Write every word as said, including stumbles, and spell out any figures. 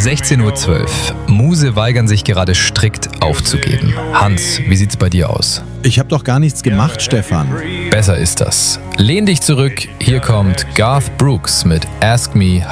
sechzehn Uhr zwölf. Muse weigern sich gerade strikt aufzugeben. Hans, wie sieht's bei dir aus? Ich habe doch gar nichts gemacht, Stefan. Besser ist das. Lehn dich zurück, hier kommt Garth Brooks mit Ask Me